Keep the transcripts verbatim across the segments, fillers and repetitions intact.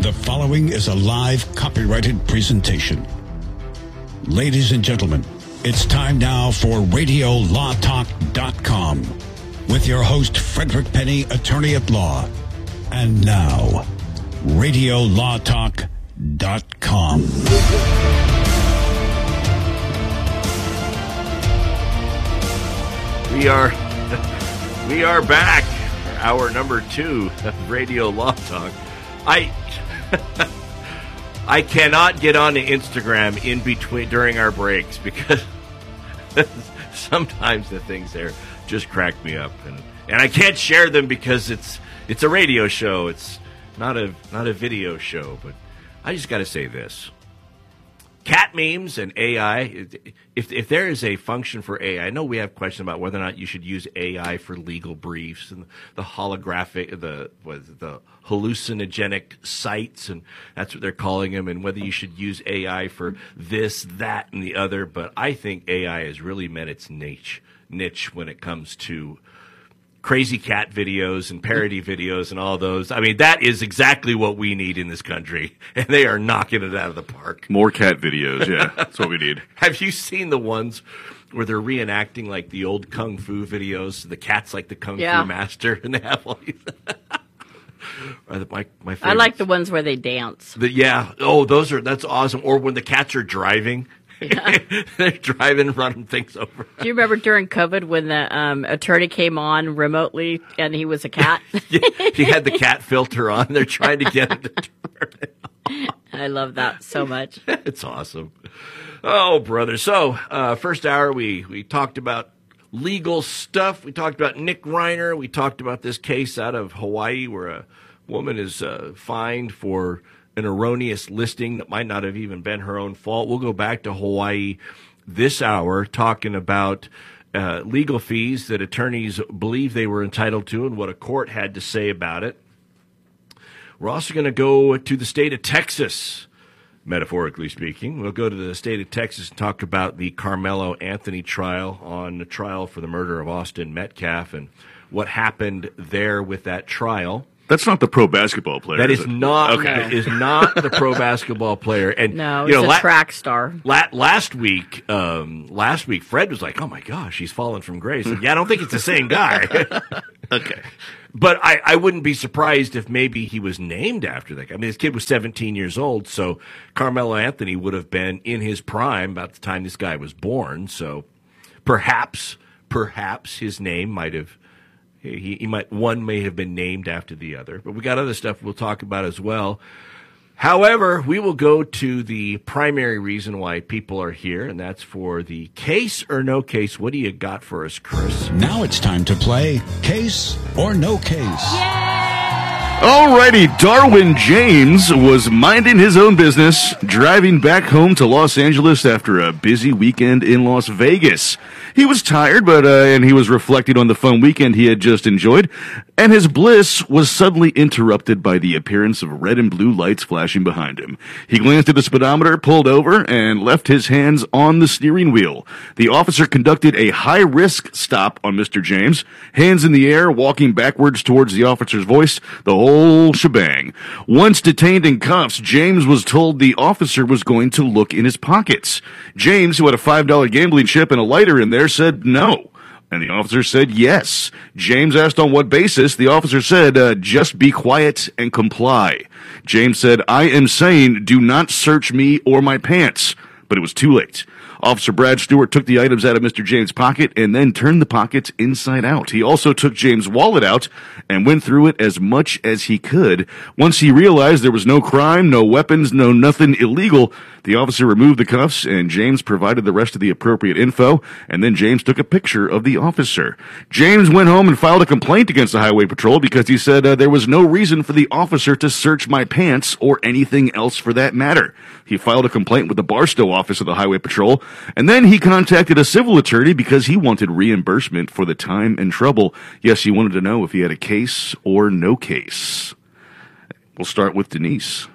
The following is a live copyrighted presentation. Ladies and gentlemen, it's time now for radio law talk dot com with your host, Frederick Penny, attorney at law. And now, radio law talk dot com. We are, we are back for hour number two of Radio Law Talk. I, I cannot get onto Instagram in between during our breaks because sometimes the things there just crack me up, and and I can't share them because it's it's a radio show. It's not a not a video show. But I just got to say this. Cat memes and A I, if if there is a function for A I, I know we have questions about whether or not you should use A I for legal briefs and the holographic, the what is it, the hallucinogenic sites, and that's what they're calling them, and whether you should use A I for this, that, and the other. But I think A I has really met its niche, niche when it comes to crazy cat videos and parody videos and all those. I mean, that is exactly what we need in this country, and they are knocking it out of the park. More cat videos, yeah. That's what we need. Have you seen the ones where they're reenacting, like, the old Kung Fu videos? The cat's like the Kung yeah. Fu master, and they have all these... my, my I like the ones where they dance. The, yeah. Oh, those are, that's awesome. Or when the cats are driving. Yeah. They're driving, running things over. Do you remember during COVID when the um, attorney came on remotely and he was a cat? Yeah, he had the cat filter on. They're trying to get him to turn it on. I love that so much. It's awesome. Oh, brother. So, uh, first hour, we, we talked about legal stuff. We talked about Nick Reiner. We talked about this case out of Hawaii where a woman is uh, fined for an erroneous listing that might not have even been her own fault. We'll go back to Hawaii this hour talking about uh, legal fees that attorneys believe they were entitled to and what a court had to say about it. We're also going to go to the state of Texas, metaphorically speaking. We'll go to the state of Texas and talk about the Carmelo Anthony trial on the trial for the murder of Austin Metcalf and what happened there with that trial. That's not the pro basketball player. That is, is not okay. is not the pro basketball player. And no, you it's know, a la- track star. La- last week, um, last week, Fred was like, "Oh my gosh, he's fallen from grace." And, yeah, I don't think it's the same guy. Okay, but I, I wouldn't be surprised if maybe he was named after that guy. I mean, this kid was seventeen years old, so Carmelo Anthony would have been in his prime about the time this guy was born. So perhaps, perhaps his name might have. He, he might one may have been named after the other, but we got other stuff we'll talk about as well. However, we will go to the primary reason why people are here, and that's for the case or no case. What do you got for us, Chris? Now it's time to play Case or No Case. Alrighty, Darwin James was minding his own business, driving back home to Los Angeles after a busy weekend in Las Vegas. He was tired, but uh, and he was reflecting on the fun weekend he had just enjoyed, and his bliss was suddenly interrupted by the appearance of red and blue lights flashing behind him. He glanced at the speedometer, pulled over, and left his hands on the steering wheel. The officer conducted a high-risk stop on Mister James, hands in the air, walking backwards towards the officer's voice, the whole shebang. Once detained in cuffs, James was told the officer was going to look in his pockets. James, who had a five dollar gambling chip and a lighter in there, said no. And the officer said yes. James asked on what basis. The officer said, uh, just be quiet and comply. James said, I am saying do not search me or my pants. But it was too late. Officer Brad Stewart took the items out of Mister James' pocket and then turned the pockets inside out. He also took James' wallet out and went through it as much as he could. Once he realized there was no crime, no weapons, no nothing illegal, the officer removed the cuffs and James provided the rest of the appropriate info, and then James took a picture of the officer. James went home and filed a complaint against the Highway Patrol because he said uh, there was no reason for the officer to search my pants or anything else for that matter. He filed a complaint with the Barstow office of the Highway Patrol, and then he contacted a civil attorney because he wanted reimbursement for the time and trouble. Yes, he wanted to know if he had a case or no case. We'll start with Denise.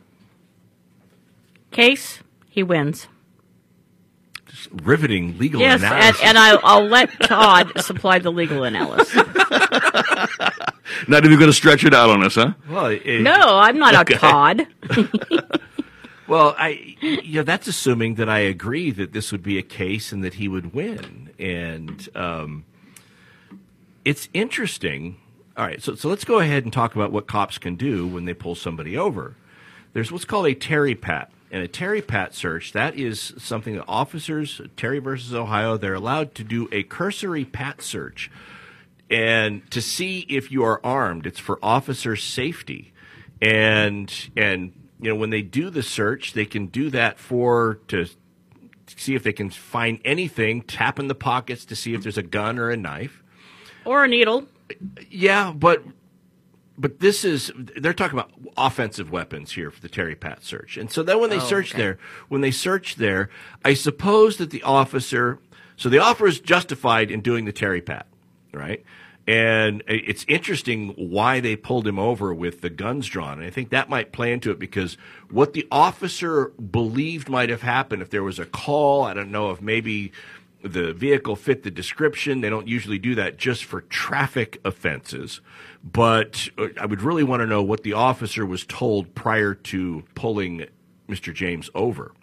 Case, he wins. Just riveting legal yes, analysis. Yes, and, and I'll, I'll let Todd supply the legal analysis. Not even going to stretch it out on us, huh? Well, it, No, I'm not Okay. a Todd. Well, I, you know, that's assuming that I agree that this would be a case and that he would win. And um, it's interesting. All right, so so let's go ahead and talk about what cops can do when they pull somebody over. There's what's called a Terry Pat. And a Terry Pat search, that is something that officers, Terry versus Ohio, they're allowed to do a cursory pat search and to see if you are armed. It's for officer safety. And and you know, when they do the search, they can do that for to see if they can find anything, tap in the pockets to see if there's a gun or a knife. Or a needle. Yeah, but but this is they're talking about offensive weapons here for the Terry Pat search. And so then when they Oh, search okay. there, when they search there, I suppose that the officer so the officer is justified in doing the Terry Pat, right? And it's interesting why they pulled him over with the guns drawn. And I think that might play into it because what the officer believed might have happened if there was a call, I don't know if maybe the vehicle fit the description. They don't usually do that just for traffic offenses. But I would really want to know what the officer was told prior to pulling Mister James over.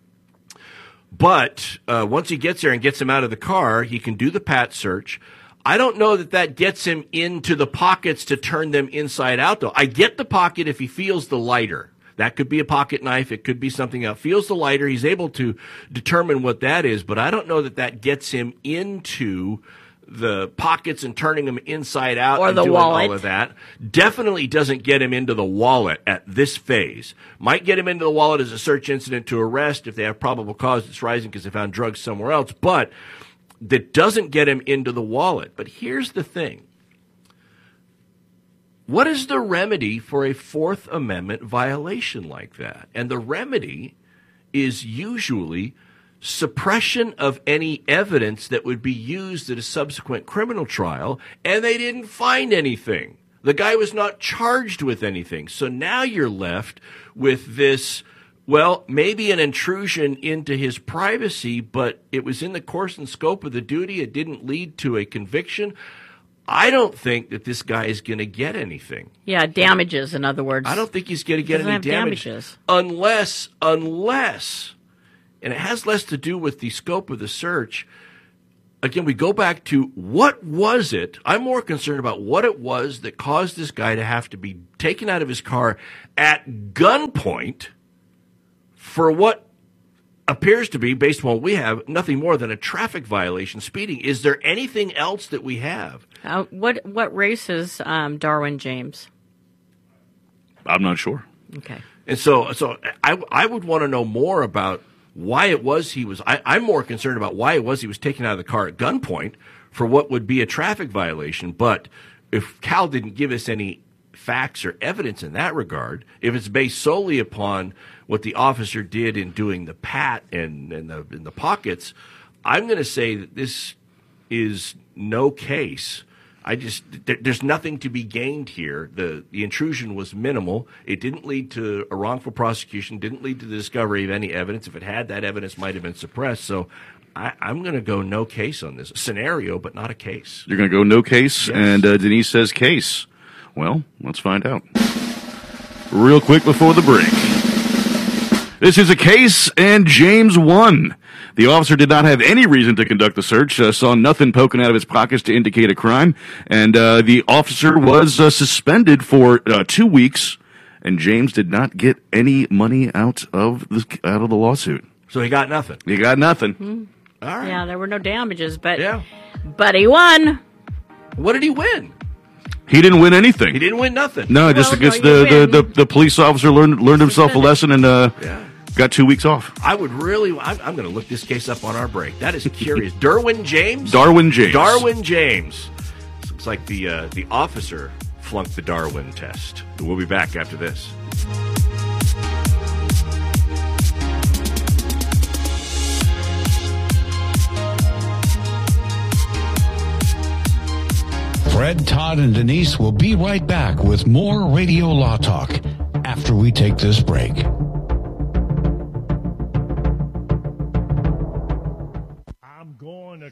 But uh, once he gets there and gets him out of the car, he can do the pat search. I don't know that that gets him into the pockets to turn them inside out, though. I get the pocket if he feels the lighter. That could be a pocket knife. It could be something else. Feels the lighter. He's able to determine what that is, but I don't know that that gets him into the pockets and turning them inside out Or and the doing wallet. all of that. Definitely doesn't get him into the wallet at this phase. Might get him into the wallet as a search incident to arrest if they have probable cause that's rising because they found drugs somewhere else, but that doesn't get him into the wallet. But here's the thing. What is the remedy for a Fourth Amendment violation like that? And the remedy is usually suppression of any evidence that would be used at a subsequent criminal trial, and they didn't find anything. The guy was not charged with anything. So now you're left with this, well, maybe an intrusion into his privacy, but it was in the course and scope of the duty. It didn't lead to a conviction. I don't think that this guy is going to get anything. Yeah, damages, in other words. I don't think he's going to get Doesn't any have damage. damages. Unless, unless, and it has less to do with the scope of the search. Again, we go back to what was it? I'm more concerned about what it was that caused this guy to have to be taken out of his car at gunpoint for what appears to be, based on what we have, nothing more than a traffic violation, speeding. Is there anything else that we have? Uh, what what race is um, Darwin James? I'm not sure. Okay. And so, so I, I would want to know more about why it was he was. I, I'm more concerned about why it was he was taken out of the car at gunpoint for what would be a traffic violation. But if Cal didn't give us any facts or evidence in that regard, if it's based solely upon what the officer did in doing the pat and, and the, in the pockets, I'm going to say that this is no case. I just there, there's nothing to be gained here. The the intrusion was minimal. It didn't lead to a wrongful prosecution. Didn't lead to the discovery of any evidence. If it had, that evidence might have been suppressed. So I, I'm going to go no case on this scenario, but not a case. You're going to go no case, Yes. and uh, Denise says case. Well, let's find out. Real quick before the break. This is a case, and James won. The officer did not have any reason to conduct the search, uh, saw nothing poking out of his pockets to indicate a crime, and uh, the officer was uh, suspended for uh, two weeks, and James did not get any money out of the out of the lawsuit. So he got nothing. He got nothing. Mm-hmm. All right. Yeah, there were no damages, but Yeah. but he won. What did he win? He didn't win anything. He didn't win nothing. No, just Well, because no, you the, the, win. the, the police officer learned learned himself a Suspended. lesson and uh, Yeah. got two weeks off. I would really. I'm, I'm going to look this case up on our break. That is curious. Derwin James. Darwin James. Darwin James. Looks like the uh, the officer flunked the Darwin test. We'll be back after this. Fred, Todd, and Denise will be right back with more Radio Law Talk after we take this break.